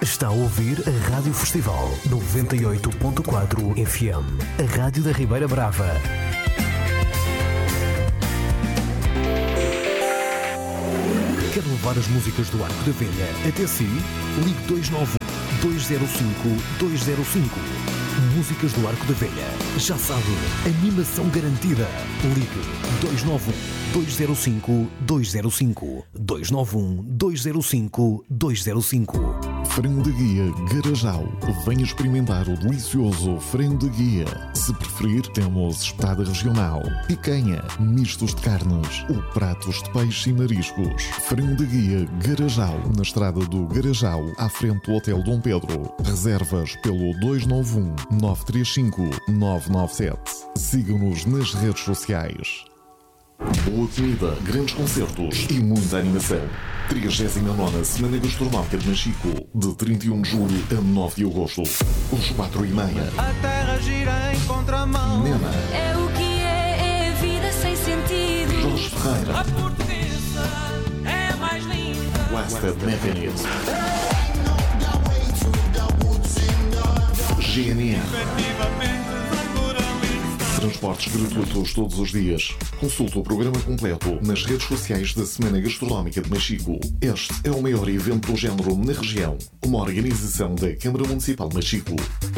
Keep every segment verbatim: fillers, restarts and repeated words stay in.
Está a ouvir a Rádio Festival noventa e oito ponto quatro F M, a Rádio da Ribeira Brava. Quer levar as músicas do Arco da Velha até si? Ligue dois nove um, dois zero cinco, dois zero cinco. Músicas do Arco da Velha. Já sabe, animação garantida. Ligue dois nove um, dois zero cinco, dois zero cinco. dois nove um, dois zero cinco, dois zero cinco. Frango de Guia Garajal. Venha experimentar o delicioso frango de guia. Se preferir, temos espetada regional, picanha, mistos de carnes ou pratos de peixe e mariscos. Frango de Guia Garajal, na estrada do Garajal, à frente do Hotel Dom Pedro. Reservas pelo dois nove um, nove três cinco, nove nove sete. Siga-nos nas redes sociais. Boa comida, grandes concertos e muita animação. trigésima nona Semana Gastronómica de Machico, de trinta e um de julho a nove de agosto. Às quatro e meia. A terra gira em contramão. Nena. É o que é, é a vida sem sentido. Jorge Ferreira. A portuguesa é a mais linda. Blasted Mechanism. G N R. Transportes gratuitos todos os dias. Consulte o programa completo nas redes sociais da Semana Gastronómica de Machico. Este é o maior evento do género na região. Uma organização da Câmara Municipal de Machico.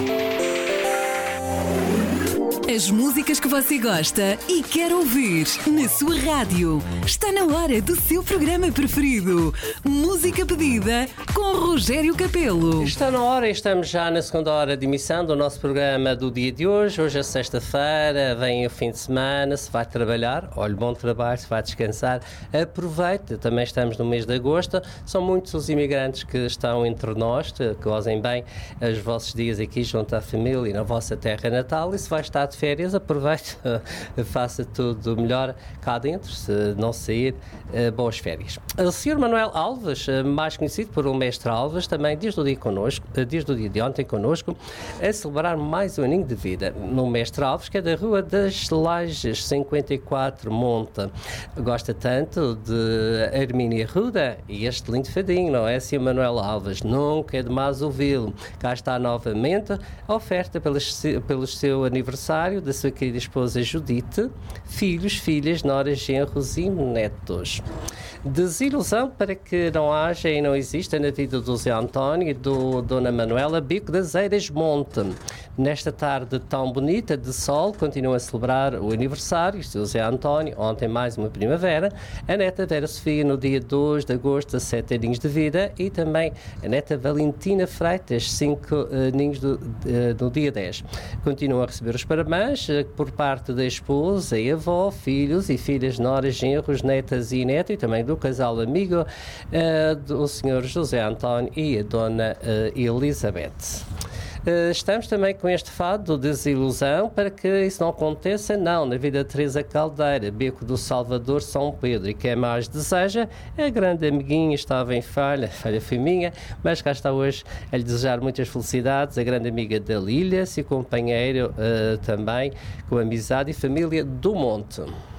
As músicas que você gosta e quer ouvir na sua rádio. Está na hora do seu programa preferido. Música pedida com Rogério Capelo. Está na hora e estamos já na segunda hora de emissão do nosso programa do dia de hoje. Hoje é sexta-feira, vem o fim de semana, se vai trabalhar, olha, bom trabalho, se vai descansar, aproveite. Também estamos no mês de agosto, são muitos os imigrantes que estão entre nós, que gozem bem os vossos dias aqui junto à família na vossa terra natal, e se vai estar de férias, aproveite, faça tudo melhor cá dentro, se não sair, boas férias. O senhor Manuel Alves, mais conhecido por o Mestre Alves, também desde o dia, connosco, desde o dia de ontem connosco, a celebrar mais um aninho de vida. No Mestre Alves, que é da Rua das Lajes, cinquenta e quatro, Monte. Gosta tanto de Hermínia Ruda e este lindo fadinho, não é, senhor Manuel Alves? Nunca é demais ouvi-lo. Cá está novamente a oferta pelos, pelo seu aniversário da sua querida esposa Judite, filhos, filhas, noras, genros e netos. Desilusão para que não haja e não exista na vida do Zé António e do Dona Manuela Bico das Eiras Monte. Nesta tarde tão bonita de sol, continua a celebrar o aniversário, o seu Zé António, ontem mais uma primavera, a neta Vera Sofia no dia dois de agosto, sete aninhos de vida, e também a neta Valentina Freitas, cinco aninhos do, uh, no dia dez. Continua a receber os parabéns uh, por parte da esposa e avó, filhos e filhas, noras, genros, netas e neto, e também do casal amigo uh, do senhor José António e a dona uh, Elizabeth. Uh, estamos também com este fado de desilusão para que isso não aconteça, não, na vida de Teresa Caldeira, Beco do Salvador, São Pedro, e quem mais deseja, a grande amiguinha estava em falha, falha foi minha, mas cá está hoje a lhe desejar muitas felicidades, a grande amiga da Lília, seu companheiro uh, também, com amizade e família do Monte.